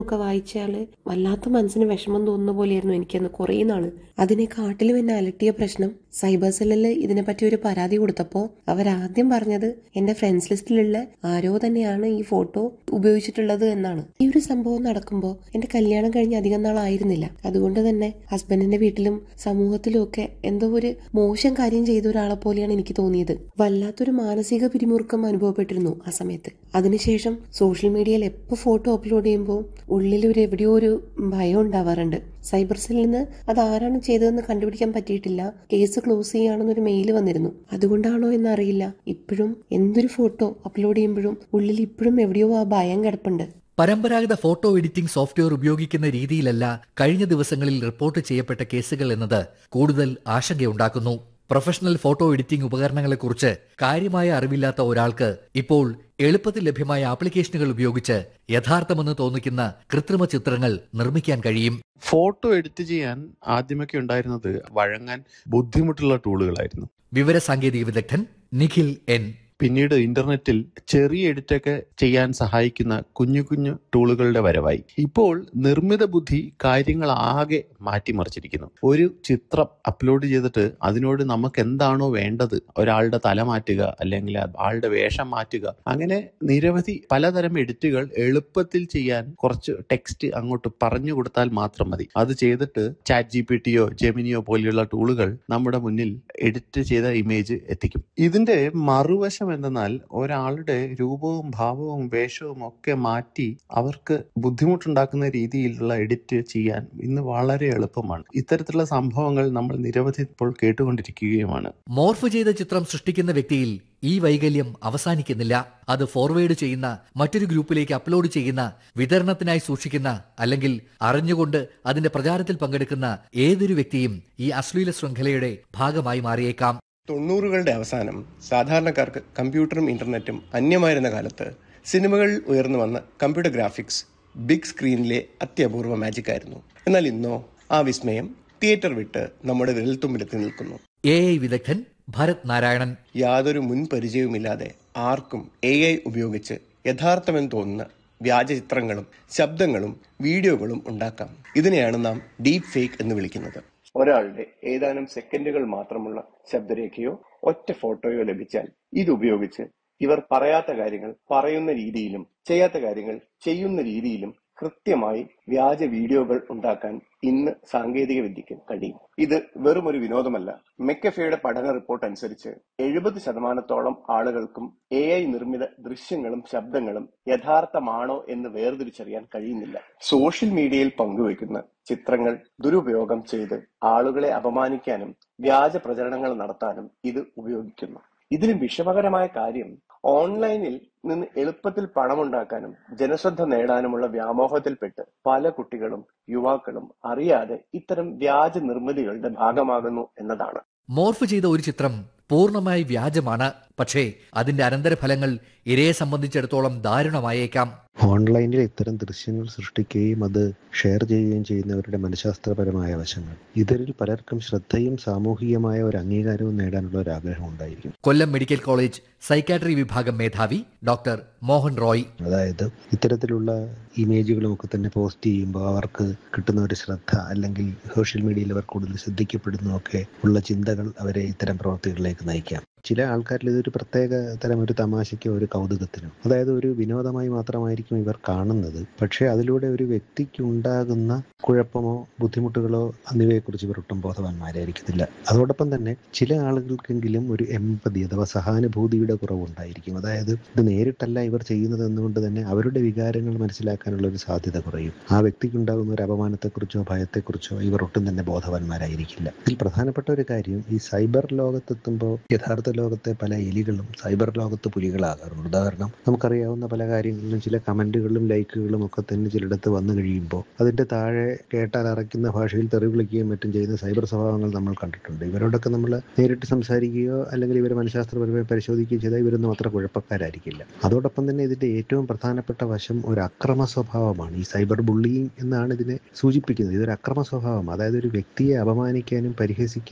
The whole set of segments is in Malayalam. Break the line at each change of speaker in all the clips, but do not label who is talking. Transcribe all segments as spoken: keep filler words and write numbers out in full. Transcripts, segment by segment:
ഒക്കെ വായിച്ചാൽ വല്ലാത്ത മനസ്സിന് വിഷമം തോന്നുന്ന പോലെയായിരുന്നു എനിക്കന്ന് കുറേ നാള്. അതിനെക്കാട്ടിലും എന്നെ അലട്ടിയ പ്രശ്നം സൈബർ സെല്ലിൽ ഇതിനെപ്പറ്റി ഒരു പരാതി കൊടുത്തപ്പോൾ അവരാദ്യം പറഞ്ഞത് എന്റെ ഫ്രണ്ട്സ് ലിസ്റ്റിലുള്ള ആരോ തന്നെയാണ് ഈ ഫോട്ടോ ഉപയോഗിച്ചിട്ടുള്ളത് എന്നാണ്. ഈ ഒരു സംഭവം നടക്കുമ്പോൾ എന്റെ കല്യാണം കഴിഞ്ഞ് അധികം നാളായിരുന്നില്ല. അതുകൊണ്ട് തന്നെ ഹസ്ബൻഡിന്റെ വീട്ടിലും സമൂഹത്തിലും ഒക്കെ എന്തോ ഒരു മോശം കാര്യം ചെയ്ത ഒരാളെ പോലെയാണ് എനിക്ക് തോന്നിയത്. വല്ലാത്തൊരു മാനസിക പിരിമുറുക്കം അനുഭവപ്പെട്ടിരുന്നു ആ സമയത്ത്. അതിനുശേഷം സോഷ്യൽ മീഡിയയിൽ എപ്പോൾ ഫോട്ടോ അപ്ലോഡ് ചെയ്യുമ്പോൾ ഉള്ളിൽ ഒരു എവിടെയോ ഒരു ഭയം ഉണ്ടാവാറുണ്ട്. സൈബർ സെല്ലിൽ നിന്ന് അത് ആരാണ് ചെയ്തതെന്ന് കണ്ടുപിടിക്കാൻ പറ്റിയിട്ടില്ല. കേസ് ക്ലോസ് ചെയ്യാണെന്നൊരു മെയിൽ വന്നിരുന്നു. അതുകൊണ്ടാണോ എന്നറിയില്ല, ഇപ്പോഴും എന്തൊരു ഫോട്ടോ അപ്ലോഡ് ചെയ്യുമ്പോഴും ഉള്ളിൽ ഇപ്പോഴും എവിടെയോ ആ ഭയം കിടപ്പുണ്ട്.
പരമ്പരാഗത ഫോട്ടോ എഡിറ്റിംഗ് സോഫ്റ്റ്വെയർ ഉപയോഗിക്കുന്ന രീതിയിലല്ല കഴിഞ്ഞ ദിവസങ്ങളിൽ റിപ്പോർട്ട് ചെയ്യപ്പെട്ട കേസുകൾ എന്നത് കൂടുതൽ ആശങ്കയുണ്ടാക്കുന്നു. പ്രൊഫഷണൽ ഫോട്ടോ എഡിറ്റിംഗ് ഉപകരണങ്ങളെക്കുറിച്ച് കാര്യമായ അറിവില്ലാത്ത ഒരാൾക്ക് ഇപ്പോൾ എളുപ്പത്തിൽ ലഭ്യമായ ആപ്ലിക്കേഷനുകൾ ഉപയോഗിച്ച് യഥാർത്ഥമെന്ന് തോന്നിക്കുന്ന കൃത്രിമ ചിത്രങ്ങൾ നിർമ്മിക്കാൻ കഴിയും.
ഫോട്ടോ എഡിറ്റ് ചെയ്യാൻ ആദ്യമൊക്കെ ഉണ്ടായിരുന്നത് വഴങ്ങാൻ ബുദ്ധിമുട്ടുള്ള ടൂളുകളായിരുന്നു.
വിവര സാങ്കേതിക വിദഗ്ധൻ നിഖിൽ എൻ.
പിന്നീട് ഇന്റർനെറ്റിൽ ചെറിയ എഡിറ്റൊക്കെ ചെയ്യാൻ സഹായിക്കുന്ന കുഞ്ഞു കുഞ്ഞു ടൂളുകളുടെ വരവായി. ഇപ്പോൾ നിർമ്മിത ബുദ്ധി കാര്യങ്ങൾ ആകെ മാറ്റിമറിച്ചിരിക്കുന്നു. ഒരു ചിത്രം അപ്ലോഡ് ചെയ്തിട്ട് അതിനോട് നമുക്ക് എന്താണോ വേണ്ടത്, ഒരാളുടെ തല മാറ്റുക അല്ലെങ്കിൽ ആളുടെ വേഷം മാറ്റുക, അങ്ങനെ നിരവധി പലതരം എഡിറ്റുകൾ എളുപ്പത്തിൽ ചെയ്യാൻ കുറച്ച് ടെക്സ്റ്റ് അങ്ങോട്ട് പറഞ്ഞു കൊടുത്താൽ മാത്രം മതി. അത് ചെയ്തിട്ട് ചാറ്റ് ജി പി ടിയോ ജെമിനിയോ പോലെയുള്ള ടൂളുകൾ നമ്മുടെ മുന്നിൽ എഡിറ്റ് ചെയ്ത ഇമേജ് എത്തിക്കും. ഇതിന്റെ മറുവശം എന്തെന്നാൽ ഒരാളുടെ രൂപവും ഭാവവും വേഷവും ഒക്കെ മാറ്റി അവർക്ക് ബുദ്ധിമുട്ടുണ്ടാക്കുന്ന രീതിയിലുള്ള എഡിറ്റ് ചെയ്യാൻ ഇന്ന് വളരെ എളുപ്പമാണ്. ഇത്തരത്തിലുള്ള സംഭവങ്ങൾ നമ്മൾ നിരവധി ഇപ്പോൾ കേട്ടുകൊണ്ടിരിക്കുകയുമാണ്.
മോർഫ് ചെയ്ത ചിത്രം സൃഷ്ടിക്കുന്ന വ്യക്തിയിൽ ഈ വൈകല്യം അവസാനിക്കുന്നില്ല. അത് ഫോർവേഡ് ചെയ്യുന്ന, മറ്റൊരു ഗ്രൂപ്പിലേക്ക് അപ്ലോഡ് ചെയ്യുന്ന, വിതരണത്തിനായി സൂക്ഷിക്കുന്ന അല്ലെങ്കിൽ അറിഞ്ഞുകൊണ്ട് അതിന്റെ പ്രചാരത്തിൽ പങ്കെടുക്കുന്ന ഏതൊരു വ്യക്തിയും ഈ അശ്ലീല ശൃംഖലയുടെ ഭാഗമായി മാറിയേക്കാം.
തൊണ്ണൂറുകളുടെ അവസാനം സാധാരണക്കാർക്ക് കമ്പ്യൂട്ടറും ഇന്റർനെറ്റും അന്യമായിരുന്ന കാലത്ത് സിനിമകളിൽ ഉയർന്നു വന്ന കമ്പ്യൂട്ടർ ഗ്രാഫിക്സ് ബിഗ് സ്ക്രീനിലെ അത്യപൂർവ മാജിക് ആയിരുന്നു. എന്നാൽ ഇന്നോ ആ വിസ്മയം തിയേറ്റർ വിട്ട് നമ്മുടെ വിരൽത്തുമ്പിലെത്തി നിൽക്കുന്നു.
എ ഐ വിദഗ്ധൻ ഭരത് നാരായണൻ.
യാതൊരു മുൻ പരിചയവുമില്ലാതെ ആർക്കും എ ഐ ഉപയോഗിച്ച് യഥാർത്ഥമെന്ന് തോന്നുന്ന വ്യാജ ചിത്രങ്ങളും ശബ്ദങ്ങളും വീഡിയോകളും ഉണ്ടാക്കാം. ഇതിനെയാണ് നാം ഡീപ് ഫേക്ക് എന്ന് വിളിക്കുന്നത്. ഒരാളുടെ ഏതാനും സെക്കൻഡുകൾ മാത്രമുള്ള ശബ്ദരേഖയോ ഒറ്റ ഫോട്ടോയോ ലഭിച്ചാൽ ഇതുപയോഗിച്ച് ഇവർ പറയാത്ത കാര്യങ്ങൾ പറയുന്ന രീതിയിലും ചെയ്യാത്ത കാര്യങ്ങൾ ചെയ്യുന്ന രീതിയിലും കൃത്യമായി വ്യാജ വീഡിയോകൾ ഉണ്ടാക്കാൻ ഇന്ന് സാങ്കേതിക വിദ്യക്ക് കഴിയും. ഇത് വെറും ഒരു വിനോദമല്ല. മെക്കഫെയുടെ പഠന റിപ്പോർട്ട് അനുസരിച്ച് എഴുപത് ശതമാനത്തോളം ആളുകൾക്കും എ ഐ നിർമ്മിത ദൃശ്യങ്ങളും ശബ്ദങ്ങളും യഥാർത്ഥമാണോ എന്ന് വേർതിരിച്ചറിയാൻ കഴിയുന്നില്ല. സോഷ്യൽ മീഡിയയിൽ പങ്കുവയ്ക്കുന്ന ചിത്രങ്ങൾ ദുരുപയോഗം ചെയ്ത് ആളുകളെ അപമാനിക്കാനും വ്യാജ പ്രചരണങ്ങൾ നടത്താനും ഇത് ഉപയോഗിക്കുന്നു. ഇതിലും വിഷമകരമായ കാര്യം, ഓൺലൈനിൽ നിന്ന് എളുപ്പത്തിൽ പണമുണ്ടാക്കാനും ജനശ്രദ്ധ നേടാനുമുള്ള വ്യാമോഹത്തിൽപ്പെട്ട് പല കുട്ടികളും യുവാക്കളും അറിയാതെ ഇത്തരം വ്യാജ നിർമ്മിതികളുടെ ഭാഗമാകുന്നു എന്നതാണ്.
മോർഫ് ചെയ്ത ഒരു ചിത്രം പൂർണ്ണമായി വ്യാജമാണ്. പക്ഷേ അതിന്റെ അനന്തരഫലങ്ങൾ ഇരയെ സംബന്ധിച്ചിടത്തോളം ദാരുണമായേക്കാം.
ഓൺലൈനിൽ ഇത്തരം ദൃശ്യങ്ങൾ സൃഷ്ടിക്കുകയും അത് ഷെയർ ചെയ്യുകയും ചെയ്യുന്നവരുടെ മനഃശാസ്ത്രപരമായ വശങ്ങൾ, ഇതിൽ പലർക്കും ശ്രദ്ധയും സാമൂഹികമായ ഒരു അംഗീകാരവും നേടാനുള്ള ഒരു ആഗ്രഹം ഉണ്ടായിരിക്കും.
കൊല്ലം മെഡിക്കൽ കോളേജ് സൈക്കാട്രി വിഭാഗം മേധാവി ഡോക്ടർ മോഹൻ റോയ്.
അതായത് ഇത്തരത്തിലുള്ള ഇമേജുകളും ഒക്കെ തന്നെ പോസ്റ്റ് ചെയ്യുമ്പോൾ അവർക്ക് കിട്ടുന്ന ഒരു ശ്രദ്ധ, അല്ലെങ്കിൽ സോഷ്യൽ മീഡിയയിൽ അവർ കൂടുതൽ ശ്രദ്ധിക്കപ്പെടുന്നതൊക്കെ ഉള്ള ചിന്തകൾ അവരെ ഇത്തരം പ്രവൃത്തികളിലേക്ക് നയിക്കാം. ചില ആൾക്കാരിൽ ഇതൊരു പ്രത്യേക തരം ഒരു തമാശയ്ക്കോ ഒരു കൗതുകത്തിനോ, അതായത് ഒരു വിനോദമായി മാത്രമായിരിക്കും ഇവർ കാണുന്നത്. പക്ഷേ അതിലൂടെ ഒരു വ്യക്തിക്ക് ഉണ്ടാകുന്ന കുഴപ്പമോ ബുദ്ധിമുട്ടുകളോ എന്നിവയെക്കുറിച്ച് ഇവർ ഒട്ടും ബോധവാന്മാരായിരിക്കത്തില്ല. അതോടൊപ്പം തന്നെ ചില ആളുകൾക്കെങ്കിലും ഒരു എമ്പതി അഥവാ സഹാനുഭൂതിയുടെ കുറവുണ്ടായിരിക്കും. അതായത് ഇത് നേരിട്ടല്ല ഇവർ ചെയ്യുന്നത് എന്നുകൊണ്ട് തന്നെ അവരുടെ വികാരങ്ങൾ മനസ്സിലാക്കാനുള്ള ഒരു സാധ്യത കുറയും. ആ വ്യക്തിക്കുണ്ടാകുന്ന ഒരു അപമാനത്തെക്കുറിച്ചോ ഭയത്തെക്കുറിച്ചോ ഇവർ ഒട്ടും തന്നെ ബോധവാന്മാരായിരിക്കില്ല. ഇതിൽ പ്രധാനപ്പെട്ട ഒരു കാര്യം, ഈ സൈബർ ലോകത്തെത്തുമ്പോൾ യഥാർത്ഥ ലോകത്തെ പല എലികളും സൈബർ ലോകത്ത് പുലികളാകാറുണ്ട്. ഉദാഹരണം, നമുക്കറിയാവുന്ന പല കാര്യങ്ങളിലും ചില കമന്റുകളും ലൈക്കുകളും ഒക്കെ തന്നെ ചിലയിടത്ത് വന്നു കഴിയുമ്പോൾ അതിന്റെ താഴെ കേട്ടാൽ അറയ്ക്കുന്ന ഭാഷയിൽ തെറി വിളിക്കുകയും മറ്റും ചെയ്യുന്ന സൈബർ സ്വഭാവങ്ങൾ നമ്മൾ കണ്ടിട്ടുണ്ട്. ഇവരോടൊക്കെ നമ്മൾ നേരിട്ട് സംസാരിക്കുകയോ അല്ലെങ്കിൽ ഇവരെ മനഃശാസ്ത്രപരമായി പരിശോധിക്കുകയോ ചെയ്താൽ ഇവരൊന്നും അത്ര കുഴപ്പക്കാരായിരിക്കില്ല. അതോടൊപ്പം തന്നെ ഇതിന്റെ ഏറ്റവും പ്രധാനപ്പെട്ട വശം ഒരു അക്രമ സ്വഭാവമാണ്. ഈ സൈബർ ബുള്ളിയിങ് എന്നാണ് ഇതിനെ സൂചിപ്പിക്കുന്നത്. ഇതൊരു അക്രമ സ്വഭാവം. അതായത് ഒരു വ്യക്തിയെ അപമാനിക്കാനും പരിഹസിക്കാനും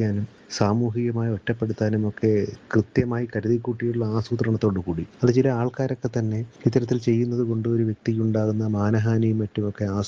സാമൂഹികമായി ഒറ്റപ്പെടുത്താനും ഒക്കെ കൃത്യമായി കരുതിക്കൂട്ടിയുള്ള ആസൂത്രണത്തോടു കൂടി അത് ചില ആൾക്കാരൊക്കെ തന്നെ ഇത്തരത്തിൽ ചെയ്യുന്നത് കൊണ്ട് ഒരു വ്യക്തിക്കുണ്ടാകുന്ന മാനഹാനിയും മറ്റുമൊക്കെ